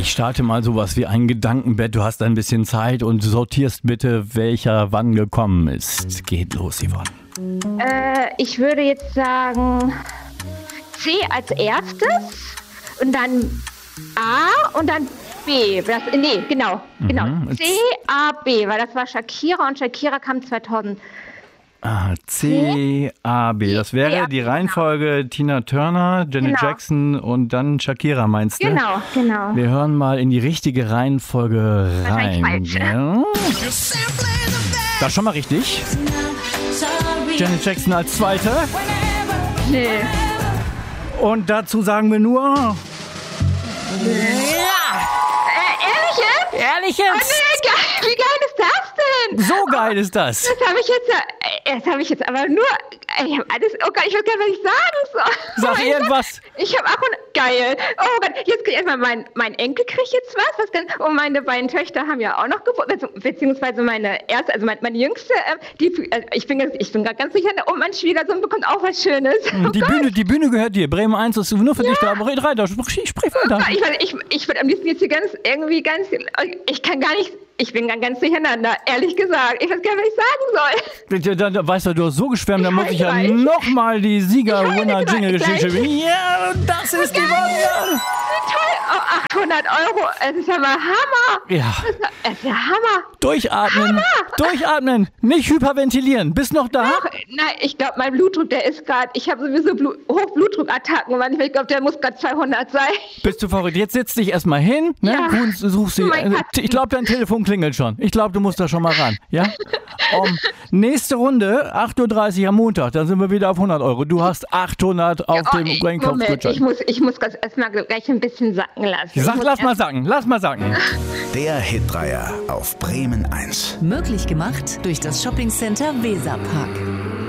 Ich starte mal sowas wie ein Gedankenbett. Du hast ein bisschen Zeit und sortierst bitte, welcher wann gekommen ist. Geht los, Yvonne. Ich würde jetzt sagen C als erstes und dann A und dann B. Genau. C, A, B, weil das war Shakira und Shakira kam 2000. C, A, B. Das wäre die Reihenfolge Tina Turner, Janet Jackson und dann Shakira, meinst du? Genau. Wir hören mal in die richtige Reihenfolge rein. Ja. Das ist schon mal richtig. Janet Jackson als Zweite. Nee. Und dazu sagen wir nur... Ehrlich jetzt? Ehrlich jetzt? Oh, nee, geil. Wie geil ist das denn? So geil ist das. Das habe ich jetzt aber nur... Ich habe alles... Oh Gott, ich weiß gar nicht, was ich sagen soll. Sag irgendwas. Ich habe auch... Geil. Oh Gott, jetzt krieg ich erstmal... Mein Enkel kriegt jetzt was denn? Und meine beiden Töchter haben ja auch noch Geburtstag. Beziehungsweise meine erste... Also meine Jüngste... ich bin gerade ganz sicher... Und mein Schwiegersohn bekommt auch was Schönes. Oh Die Bühne gehört dir. Bremen 1 ist nur für dich da. Aber red weiter. Sprich weiter. Ich würde am liebsten jetzt hier ich kann gar nicht... Ich bin ganz durcheinander, ehrlich gesagt. Ich weiß gar nicht, was ich sagen soll. Da weißt du hast so geschwärmt, da muss ich ja nochmal die Sieger-Winner-Jingle-Geschichte. Ja, das ist die Variante. Toll, 800 €, es ist ja mal Hammer. Ja. Es ist ja Hammer. Durchatmen, nicht hyperventilieren. Bist noch da? Nein, ich glaube, mein Blutdruck, der ist gerade, ich habe sowieso Hochblutdruckattacken, ich glaube, der muss gerade 200 sein. Bist du verrückt? Jetzt setz dich erstmal hin, ne? Ja. Such sie. Ich glaube, dein Telefon klingelt schon. Ich glaube, du musst da schon mal ran, ja? Nächste Runde, 8:30 Uhr am Montag, dann sind wir wieder auf 100 €. Du hast 800 auf dem Einkaufsgutschein. Ich muss das erstmal gleich ein bisschen sacken lassen. Lass mal sacken. Der Hitdreier auf Bremen 1. Möglich gemacht durch das Shoppingcenter Weserpark.